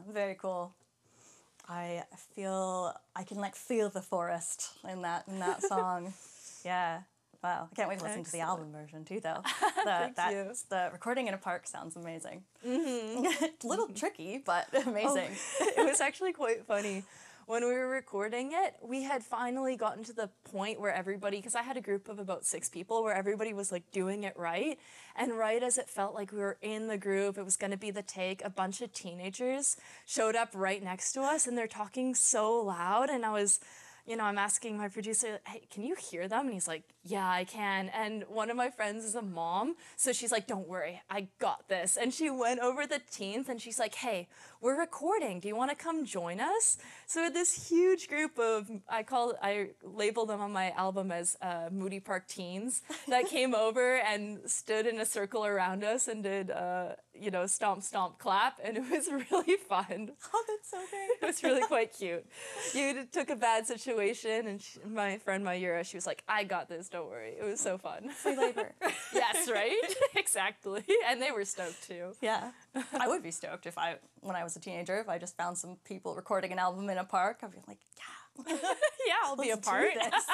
very cool. I feel I can like feel the forest in that song. Yeah. Wow. I can't wait to listen to the album version too, though. The recording in a park sounds amazing. Mm-hmm. It's a little tricky, but amazing. Oh, it was actually quite funny. When we were recording it, we had finally gotten to the point where everybody, because I had a group of about 6 people, where everybody was like doing it right. And right as it felt like we were in the group, it was going to be the take, a bunch of teenagers showed up right next to us and they're talking so loud. And I was, I'm asking my producer, hey, can you hear them? And he's like, yeah, I can. And one of my friends is a mom. So she's like, don't worry, I got this. And she went over the teens and she's like, hey, we're recording. Do you want to come join us? So this huge group of, I label them on my album as Moody Park teens that came over and stood in a circle around us and did, stomp, stomp, clap. And it was really fun. Oh, that's so great. It was really quite cute. You took a bad situation and my friend Mayura, she was like, I got this, don't worry. It was so fun. Free labor. Yes, right? Exactly. And they were stoked too. Yeah. I would be stoked when I was a teenager, if I just found some people recording an album in a park. I'd be like, yeah. Yeah, I'll be a part.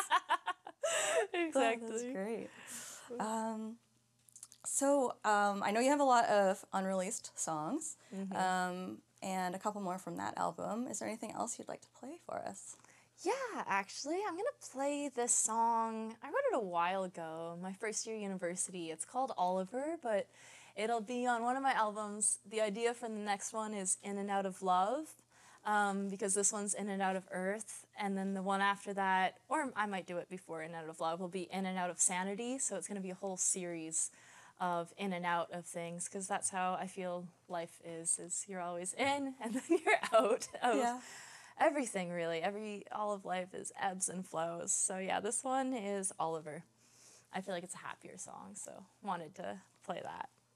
Oh, Exactly. that's great. So I know you have a lot of unreleased songs, and a couple more from that album. Is there anything else you'd like to play for us? Yeah, actually, I'm going to play this song. I wrote it a while ago, my first year university. It's called Oliver, but it'll be on one of my albums. The idea for the next one is In and Out of Love, because this one's In and Out of Earth. And then the one after that, or I might do it before In and Out of Love, will be In and Out of Sanity. So it's going to be a whole series of in and out of things, because that's how I feel life is you're always in and then you're out of everything, really. All of life is ebbs and flows. So yeah, this one is Oliver. I feel like it's a happier song, so wanted to play that.